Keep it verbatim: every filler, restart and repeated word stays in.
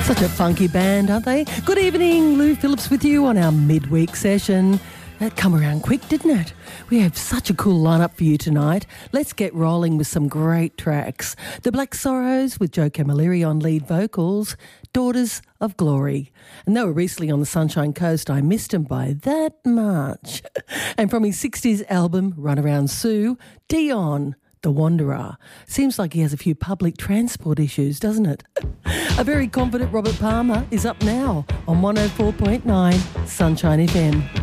Such a funky band, aren't they? Good evening, Lou Phillips with you on our midweek session. That come around quick, didn't it? We have such a cool lineup for you tonight. Let's get rolling with some great tracks. The Black Sorrows with Joe Camilleri on lead vocals, Daughters of Glory. And they were recently on the Sunshine Coast. I missed them by that much. And from his sixties album, Runaround Sue, Dion, The Wanderer. Seems like he has a few public transport issues, doesn't it? A very confident Robert Palmer is up now on one oh four point nine Sunshine F M.